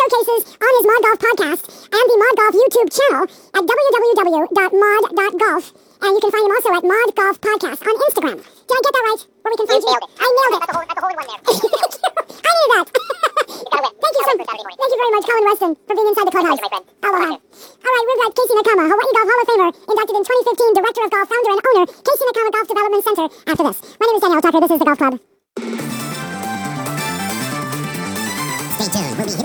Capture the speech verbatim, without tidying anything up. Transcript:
showcases on his Mod Golf podcast and the Mod Golf YouTube channel at w w w dot mod dot golf. And you can find him also at Mod Golf Podcast on Instagram. Did I get that right? Where we can find you? Nailed it. I nailed it. That's a whole, that's a whole one there. I knew that. You gotta win. Thank you, so, Gotta win for Saturday morning. thank you very much, Colin Weston, for being inside the clubhouse. Thank you, my friend. Aloha. Pleasure. All right, we've got Casey Nakama, Hawaii Golf Hall of Famer, inducted in twenty fifteen, Director of Golf, Founder and Owner, Casey Nakama Golf Development Center. After this, my name is Danielle Tucker. This is the Golf Club.